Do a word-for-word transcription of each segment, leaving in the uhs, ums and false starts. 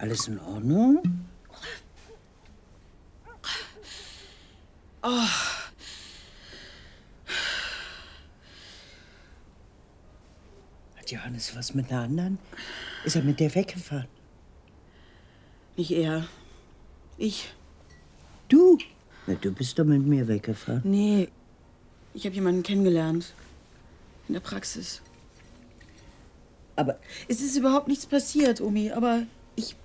Alles in Ordnung? Oh. Hat Johannes was mit einer anderen? Ist er mit der weggefahren? Nicht er. Ich. Du? Na, du bist doch mit mir weggefahren. Nee, ich habe jemanden kennengelernt. In der Praxis. Aber es ist überhaupt nichts passiert, Omi, aber ich...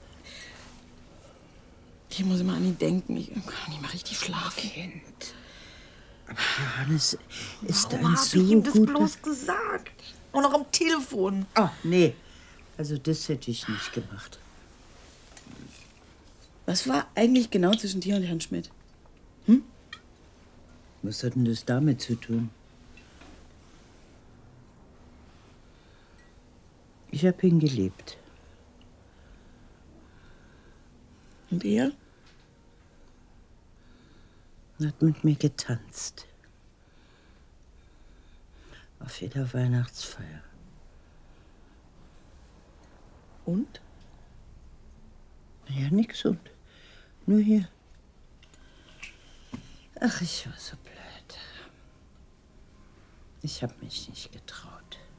Ich muss immer an ihn denken. Ich kann nicht mal richtig schlafen. Kind. Aber Johannes ist ein Warum hab so ich ihm das guter... bloß gesagt? Und noch am Telefon. Ah, nee. Also das hätte ich nicht gemacht. Was war eigentlich genau zwischen dir und Herrn Schmidt? Hm? Was hat denn das damit zu tun? Ich habe ihn geliebt. Und er? Er hat mit mir getanzt. Auf jeder Weihnachtsfeier. Und? Ja, nix und. Nur hier. Ach, ich war so blöd. Ich habe mich nicht getraut.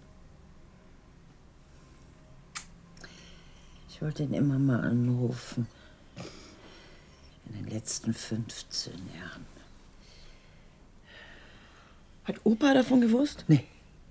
Ich wollte ihn immer mal anrufen. In den letzten fünfzehn Jahren. Hat Opa davon gewusst? Nee.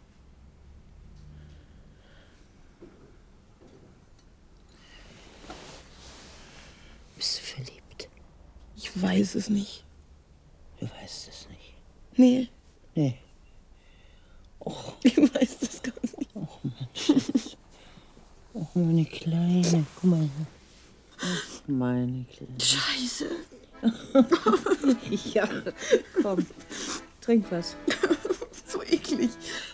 Bist du verliebt? Ich weiß es nicht. Du weißt es nicht. Nee. Nee. Och, ich weiß das gar nicht. Och, Mensch. Och, meine Kleine. Guck mal hier. Ach, meine Kleine. Scheiße. Ja, komm. Trink was. So eklig.